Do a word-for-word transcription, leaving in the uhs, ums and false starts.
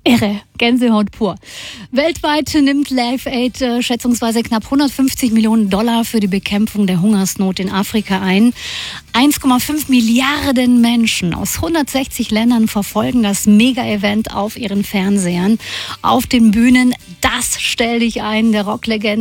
Irre, Gänsehaut pur. Weltweit nimmt Live Aid äh, schätzungsweise knapp hundertfünfzig Millionen Dollar für die Bekämpfung der Hungersnot in Afrika ein. eins Komma fünf Milliarden Menschen aus hundertsechzig Ländern verfolgen das Mega-Event auf ihren Fernsehern. Auf den Bühnen das Stell dich ein der Rocklegende